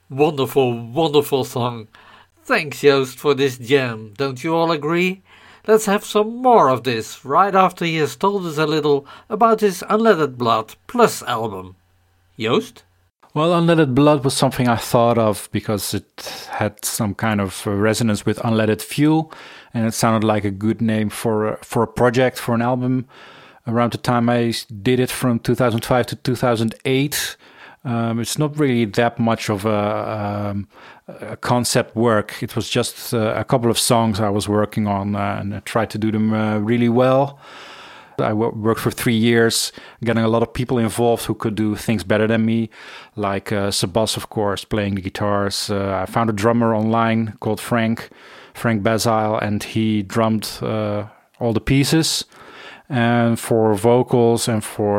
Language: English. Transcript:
Wonderful, wonderful song. Thanks, Joost, for this jam. Don't you all agree? Let's have some more of this right after he has told us a little about his Unleaded Blood Plus album. Joost? Well, Unleaded Blood was something I thought of because it had some kind of resonance with Unleaded Fuel, and it sounded like a good name for a project, for an album. Around the time I did it from 2005 to 2008, it's not really that much of a concept work. It was just a couple of songs I was working on, and I tried to do them really well. I worked for 3 years, getting a lot of people involved who could do things better than me, like Sebas, of course, playing the guitars. I found a drummer online called Frank Basile, and he drummed all the pieces. And for vocals and for